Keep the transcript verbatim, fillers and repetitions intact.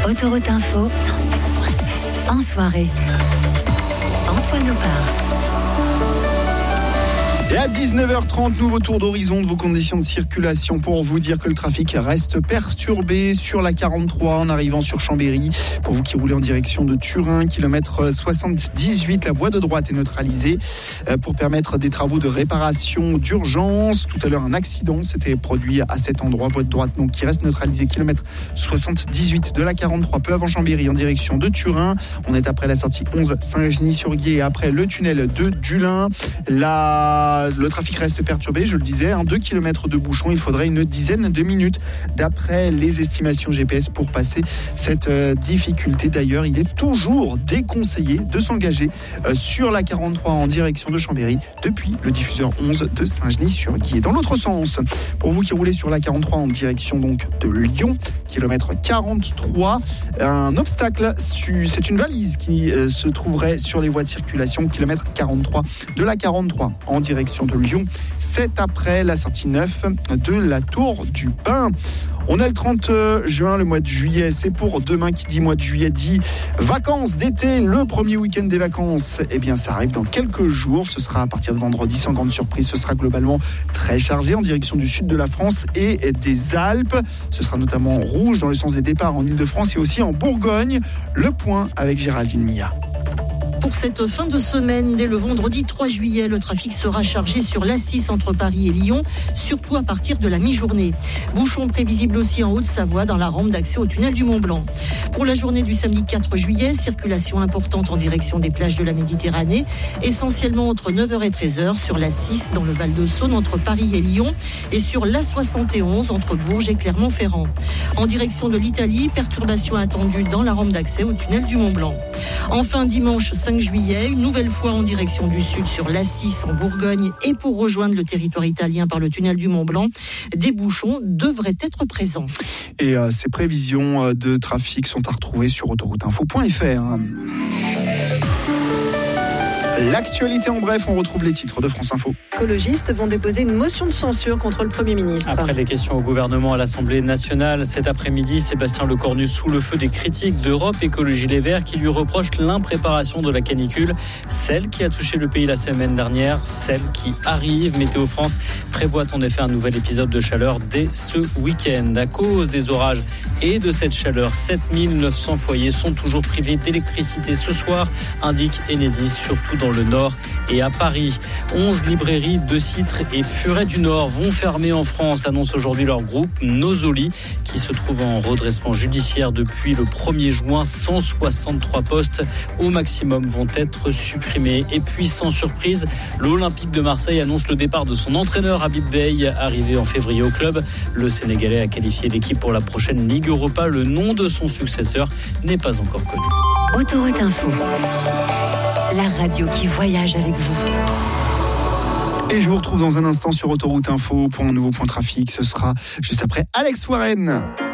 Autoroute Info, cent sept virgule sept. En soirée, Antoine Opar. Et à dix-neuf heures trente, nouveau tour d'horizon de vos conditions de circulation pour vous dire que le trafic reste perturbé sur la quarante-trois en arrivant sur Chambéry. Pour vous qui roulez en direction de Turin, kilomètre soixante-dix-huit, la voie de droite est neutralisée pour permettre des travaux de réparation d'urgence. Tout à l'heure, un accident s'était produit à cet endroit, voie de droite donc qui reste neutralisée, kilomètre soixante-dix-huit de la quarante-trois, peu avant Chambéry en direction de Turin. On est après la sortie onze Saint-Genis-sur-Guiers et après le tunnel de Dulin. La Le trafic reste perturbé, je le disais, hein, deux kilomètres de bouchons, il faudrait une dizaine de minutes d'après les estimations G P S pour passer cette euh, difficulté. D'ailleurs, il est toujours déconseillé de s'engager euh, sur la quarante-trois en direction de Chambéry depuis le diffuseur onze de Saint-Genis-sur-Guiers. Dans l'autre sens, pour vous qui roulez sur la quarante-trois en direction donc de Lyon, kilomètre quarante-trois, un obstacle, c'est une valise qui euh, se trouverait sur les voies de circulation, kilomètre quarante-trois de la quarante-trois en direction de Lyon, c'est après la sortie neuf de la Tour du Pin. On est le trente juin, le mois de juillet, c'est pour demain. Qui dit mois de juillet dit vacances d'été, le premier week-end des vacances. Eh bien, ça arrive dans quelques jours, ce sera à partir de vendredi, sans grande surprise, ce sera globalement très chargé en direction du sud de la France et des Alpes. Ce sera notamment rouge dans le sens des départs en Île-de-France et aussi en Bourgogne. Le point avec Géraldine Mia. Pour cette fin de semaine, dès le vendredi trois juillet, le trafic sera chargé sur l'A six entre Paris et Lyon, surtout à partir de la mi-journée. Bouchons prévisibles aussi en Haute-Savoie dans la rampe d'accès au tunnel du Mont-Blanc. Pour la journée du samedi quatre juillet, circulation importante en direction des plages de la Méditerranée, essentiellement entre neuf heures et treize heures sur l'A six dans le Val-de-Saône entre Paris et Lyon et sur l'A soixante et onze entre Bourges et Clermont-Ferrand. En direction de l'Italie, perturbations attendues dans la rampe d'accès au tunnel du Mont-Blanc. Enfin, dimanche cinq juillet, une nouvelle fois en direction du sud sur l'A six en Bourgogne et pour rejoindre le territoire italien par le tunnel du Mont-Blanc, des bouchons devraient être présents. Et euh, ces prévisions de trafic sont à retrouver sur autoroute info point f r. L'actualité en bref, on retrouve les titres de France Info. Les écologistes vont déposer une motion de censure contre le Premier ministre. Après les questions au gouvernement à l'Assemblée nationale, cet après-midi, Sébastien Lecornu sous le feu des critiques d'Europe Écologie Les Verts qui lui reprochent l'impréparation de la canicule, celle qui a touché le pays la semaine dernière, celle qui arrive. Météo France prévoit en effet un nouvel épisode de chaleur dès ce week-end. À cause des orages et de cette chaleur, sept mille neuf cents foyers sont toujours privés d'électricité ce soir, indique Enedis, surtout dans le Nord et à Paris. onze librairies de Citre et Furet du Nord vont fermer en France, annonce aujourd'hui leur groupe Nosoli, qui se trouve en redressement judiciaire depuis le premier juin. cent soixante-trois postes au maximum vont être supprimés. Et puis, sans surprise, l'Olympique de Marseille annonce le départ de son entraîneur Habib Beye, arrivé en février au club. Le Sénégalais a qualifié l'équipe pour la prochaine Ligue Europa. Le nom de son successeur n'est pas encore connu. Autoroute Info, la radio qui voyage avec vous. Et je vous retrouve dans un instant sur Autoroute Info pour un nouveau point trafic. Ce sera juste après Alex Warren.